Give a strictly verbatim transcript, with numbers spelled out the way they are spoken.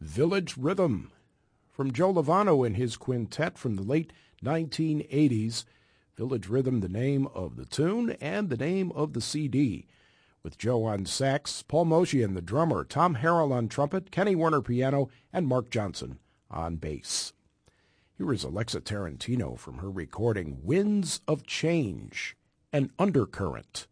Village Rhythm from Joe Lovano and his quintet from the late nineteen eighties. Village Rhythm, the name of the tune and the name of the C D. With Joe on sax, Paul Motian, the drummer, Tom Harrell on trumpet, Kenny Werner piano, and Mark Johnson on bass. Here is Alexa Tarantino from her recording Winds of Change, an Undercurrent.